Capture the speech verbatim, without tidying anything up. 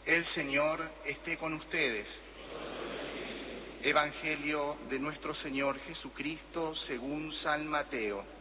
El Señor esté con ustedes. Evangelio de nuestro Señor Jesucristo según San Mateo.